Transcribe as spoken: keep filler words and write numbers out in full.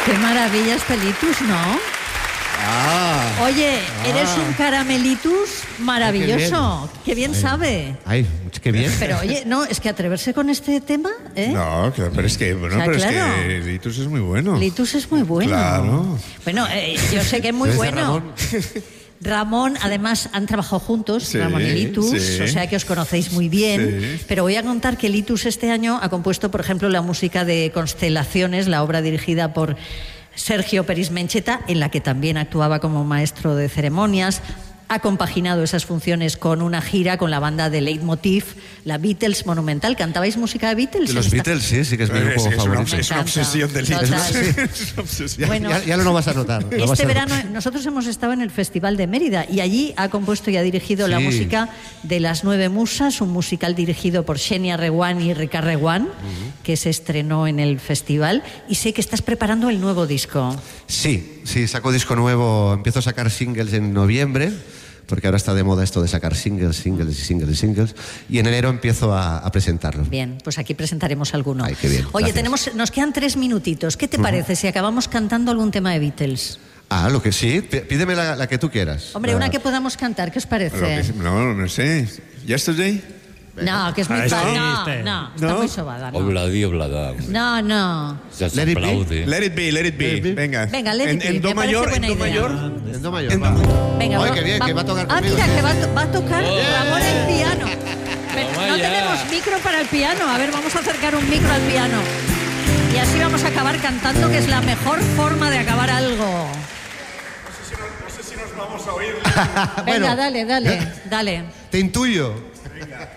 Qué maravilla este litus, ¿no? Ah, Oye, eres ah. un caramelitus maravilloso. Ay, qué bien, qué bien Ay. sabe. Ay, qué bien. Pero oye, no, es que atreverse con este tema, ¿eh? No, claro, pero es que, bueno, O sea, pero claro. es que Litus es muy bueno. Litus es muy bueno. Claro. Bueno, eh, yo sé que es muy ¿Eres de bueno. Ramón? Ramón, además, han trabajado juntos, Sí, Ramón y Litus, sí. o sea que os conocéis muy bien. Sí. Pero voy a contar que Litus este año ha compuesto, por ejemplo, la música de Constelaciones, la obra dirigida por Sergio Peris Mencheta, en la que también actuaba como maestro de ceremonias. Ha compaginado esas funciones con una gira con la banda de Leitmotiv, la Beatles Monumental. ¿Cantabais música de Beatles? Los Esta- Beatles, sí, sí que es mi Es, juego es una, favorito. es una Me obsesión de encanta. Litus. Total. Es una obsesión. Bueno, ya, ya lo no vas a notar. lo vas Este a- verano nosotros hemos estado en el Festival de Mérida y allí ha compuesto y ha dirigido la Sí. música de Las Nueve Musas, un musical dirigido por Xenia Reguant y Ricard Reguant, que se estrenó en el festival. Y sé que estás preparando el nuevo disco. Sí, sí, saco disco nuevo, empiezo a sacar singles en noviembre, porque ahora está de moda esto de sacar singles, singles y singles y singles, y en enero empiezo a, a presentarlo. Bien, pues aquí presentaremos alguno. Ay, qué bien, Oye, gracias. tenemos, nos quedan tres minutitos. ¿Qué te parece si acabamos cantando algún tema de Beatles? Ah, lo que sí, P- pídeme la, la que tú quieras. Hombre, La- una que podamos cantar, ¿qué os Lo parece? que- no, no sé. ¿Yesterday? No, que es muy Ah, fácil. sí, No, este. no, está ¿No? muy sobada. No, Obladi, oblada. no. no. Ya se Let it be. aplaude. Let it be, let it be. Let it be. Venga. Venga, let en, it be, en do me parece mayor, buena en do idea. mayor. En do mayor, En va. do- Venga, Ay, va- qué bien, que va a tocar Ah, conmigo, mira, sí. que va, a to- va a tocar Oh. Ramón el piano. Pero Toma no ya. tenemos micro para el piano. A ver, vamos a acercar un micro al piano. Y así vamos a acabar cantando, que es la mejor forma de acabar algo. No sé si nos vamos a oír. Venga, Bueno. dale, dale, dale. Te intuyo. Venga.